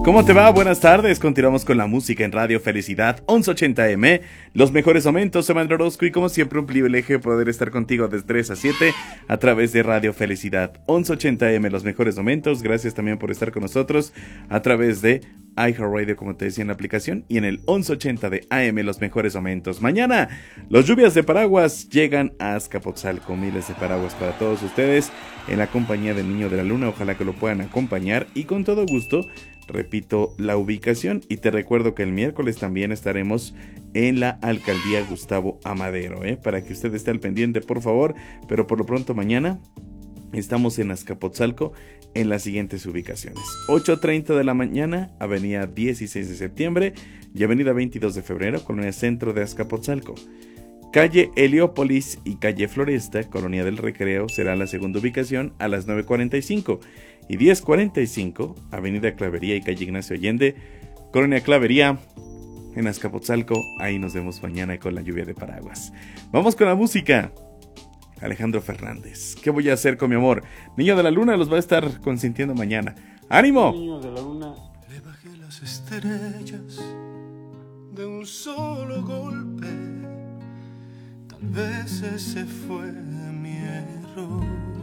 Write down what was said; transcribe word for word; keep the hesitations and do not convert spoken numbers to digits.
¿Cómo te va? Buenas tardes. Continuamos con la música en Radio Felicidad once ochenta eme. Los mejores momentos, soy Manuel Orozco y como siempre un privilegio poder estar contigo desde tres a siete a través de Radio Felicidad once ochenta eme. Los mejores momentos. Gracias también por estar con nosotros a través de iHeartRadio, como te decía en la aplicación, y en el once ochenta de A M, los mejores momentos. Mañana, los lluvias de paraguas llegan a Azcapotzalco. Miles de paraguas para todos ustedes en la compañía del Niño de la Luna. Ojalá que lo puedan acompañar y con todo gusto repito la ubicación y te recuerdo que el miércoles también estaremos en la alcaldía Gustavo Amadero, ¿eh? Para que usted esté al pendiente, por favor. Pero por lo pronto mañana estamos en Azcapotzalco en las siguientes ubicaciones: ocho treinta de la mañana, avenida dieciséis de septiembre y avenida veintidós de febrero, colonia centro de Azcapotzalco. Calle Heliópolis y calle Floresta, Colonia del Recreo, será la segunda ubicación a las nueve cuarenta y cinco. Y diez cuarenta y cinco, avenida Clavería y calle Ignacio Allende, Colonia Clavería, en Azcapotzalco. Ahí nos vemos mañana con la lluvia de paraguas. Vamos con la música. Alejandro Fernández. ¿Qué voy a hacer con mi amor? Niño de la Luna los va a estar consintiendo mañana. ¡Ánimo! Niño de la Luna. Le bajé las estrellas de un solo golpe. Tal vez ese fue mi error.